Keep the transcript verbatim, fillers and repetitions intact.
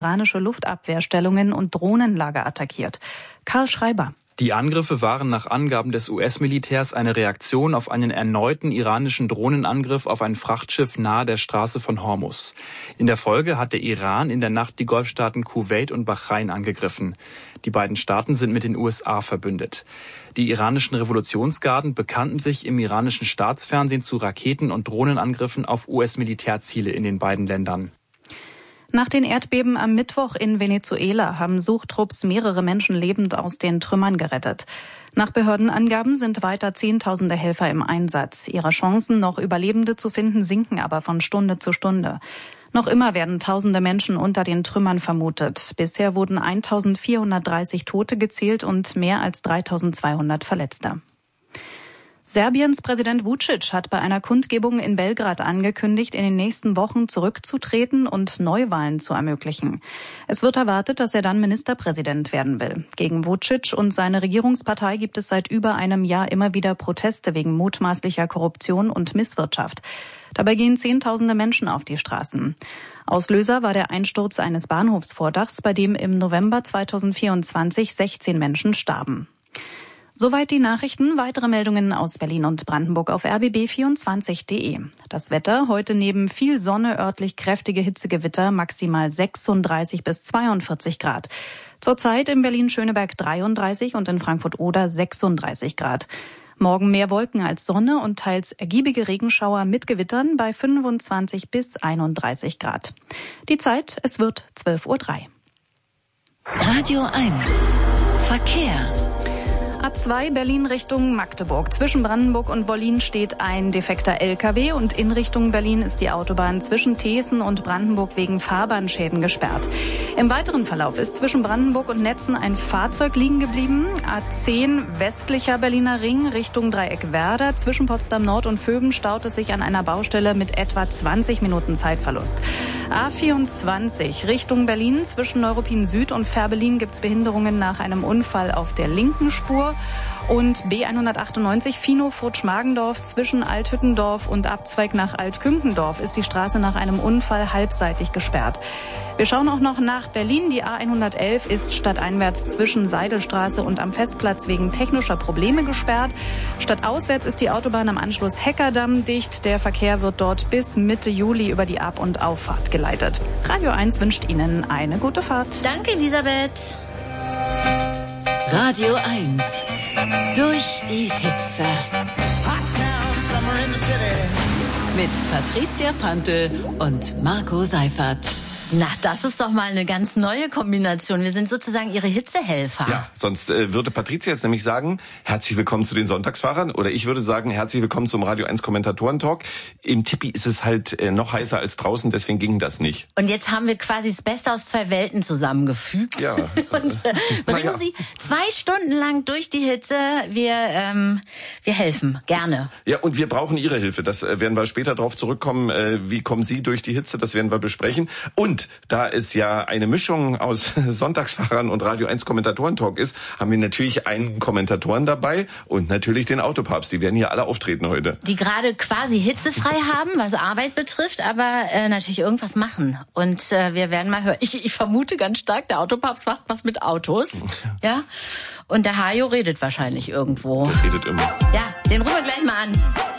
iranische Luftabwehrstellungen und Drohnenlager attackiert. Karl Schreiber. Die Angriffe waren nach Angaben des U S-Militärs eine Reaktion auf einen erneuten iranischen Drohnenangriff auf ein Frachtschiff nahe der Straße von Hormuz. In der Folge hat der Iran in der Nacht die Golfstaaten Kuwait und Bahrain angegriffen. Die beiden Staaten sind mit den U S A verbündet. Die iranischen Revolutionsgarden bekannten sich im iranischen Staatsfernsehen zu Raketen- und Drohnenangriffen auf U S-Militärziele in den beiden Ländern. Nach den Erdbeben am Mittwoch in Venezuela haben Suchtrupps mehrere Menschen lebend aus den Trümmern gerettet. Nach Behördenangaben sind weiter Zehntausende Helfer im Einsatz. Ihre Chancen, noch Überlebende zu finden, sinken aber von Stunde zu Stunde. Noch immer werden tausende Menschen unter den Trümmern vermutet. Bisher wurden eintausendvierhundertdreißig Tote gezählt und mehr als dreitausendzweihundert Verletzte. Serbiens Präsident Vučić hat bei einer Kundgebung in Belgrad angekündigt, in den nächsten Wochen zurückzutreten und Neuwahlen zu ermöglichen. Es wird erwartet, dass er dann Ministerpräsident werden will. Gegen Vučić und seine Regierungspartei gibt es seit über einem Jahr immer wieder Proteste wegen mutmaßlicher Korruption und Misswirtschaft. Dabei gehen Zehntausende Menschen auf die Straßen. Auslöser war der Einsturz eines Bahnhofsvordachs, bei dem im November zweitausendvierundzwanzig sechzehn Menschen starben. Soweit die Nachrichten. Weitere Meldungen aus Berlin und Brandenburg auf r b b vierundzwanzig punkt d e. Das Wetter heute neben viel Sonne, örtlich kräftige Hitzegewitter, maximal sechsunddreißig bis zweiundvierzig Grad. Zurzeit in Berlin-Schöneberg dreiunddreißig und in Frankfurt-Oder sechsunddreißig Grad. Morgen mehr Wolken als Sonne und teils ergiebige Regenschauer mit Gewittern bei fünfundzwanzig bis einunddreißig Grad. Die Zeit, es wird zwölf Uhr drei. Radio eins Verkehr. A zwei Berlin Richtung Magdeburg. Zwischen Brandenburg und Bollin steht ein defekter L K W und in Richtung Berlin ist die Autobahn zwischen Thesen und Brandenburg wegen Fahrbahnschäden gesperrt. Im weiteren Verlauf ist zwischen Brandenburg und Netzen ein Fahrzeug liegen geblieben. A zehn westlicher Berliner Ring Richtung Dreieck Werder. Zwischen Potsdam Nord und Vöben staut es sich an einer Baustelle mit etwa zwanzig Minuten Zeitverlust. A vierundzwanzig Richtung Berlin. Zwischen Neuruppin Süd und Fährberlin gibt es Behinderungen nach einem Unfall auf der linken Spur. Und B hundertachtundneunzig Fino-Futsch-Magendorf zwischen Althüttendorf und Abzweig nach Altkünkendorf ist die Straße nach einem Unfall halbseitig gesperrt. Wir schauen auch noch nach Berlin. Die A hundertelf ist stadteinwärts zwischen Seidelstraße und am Festplatz wegen technischer Probleme gesperrt. Stadtauswärts ist die Autobahn am Anschluss Heckerdamm dicht. Der Verkehr wird dort bis Mitte Juli über die Ab- und Auffahrt geleitet. Radio eins wünscht Ihnen eine gute Fahrt. Danke, Elisabeth. Radio eins. Durch die Hitze. Mit Patricia Pantel und Marco Seifert. Na, das ist doch mal eine ganz neue Kombination. Wir sind sozusagen Ihre Hitzehelfer. Ja, sonst äh, würde Patricia jetzt nämlich sagen, herzlich willkommen zu den Sonntagsfahrern. Oder ich würde sagen, herzlich willkommen zum Radio eins Kommentatoren-Talk. Im Tippi ist es halt äh, noch heißer als draußen, deswegen ging das nicht. Und jetzt haben wir quasi das Beste aus zwei Welten zusammengefügt. Ja. Und äh, bringen ja. Sie zwei Stunden lang durch die Hitze. Wir, ähm, wir helfen, gerne. Ja, und wir brauchen Ihre Hilfe. Das äh, werden wir später drauf zurückkommen. Äh, wie kommen Sie durch die Hitze? Das werden wir besprechen. Und da es ja eine Mischung aus Sonntagsfahrern und Radio eins Kommentatoren-Talk ist, haben wir natürlich einen Kommentatoren dabei und natürlich den Autopapst. Die werden hier alle auftreten heute. Die gerade quasi hitzefrei haben, was Arbeit betrifft, aber äh, natürlich irgendwas machen. Und äh, wir werden mal hören. Ich, ich vermute ganz stark, der Autopapst macht was mit Autos. Ja. Und der Hajo redet wahrscheinlich irgendwo. Der redet immer. Ja, den rufen wir gleich mal an.